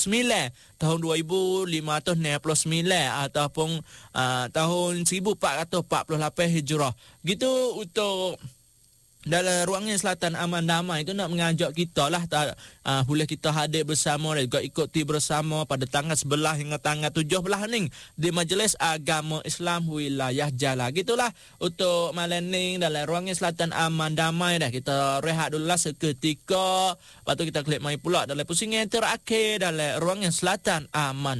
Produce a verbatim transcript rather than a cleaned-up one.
sembilan, tahun dua ribu lima ratus enam puluh sembilan ataupun uh, tahun seribu empat ratus empat puluh lapan Hijrah. Gitu untuk dalam ruangan Selatan Aman Damai itu nak mengajak kita lah tak, uh, boleh kita hadir bersama dan juga ikuti bersama pada tanggal sebelas hingga tanggal tujuh belas ni di Majlis Agama Islam Wilayah Jala. Gitulah untuk malam ni dalam ruangan Selatan Aman Damai dah. Kita rehat dulu lah seketika, lepas tu kita klik mai pula dalam pusingan terakhir dalam ruangan Selatan Aman